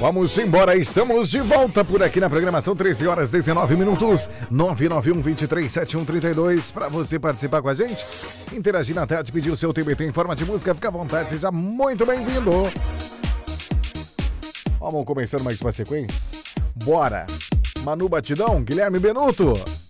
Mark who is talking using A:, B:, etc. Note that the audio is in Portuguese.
A: Vamos embora, estamos de volta por aqui na programação, 13 horas 19 minutos, 991-237132, para você participar com a gente, interagir na tarde, pedir o seu TBT em forma de música, fica à vontade, seja muito bem-vindo. Vamos começando mais uma sequência? Bora! Manu Batidão, Guilherme Benuto.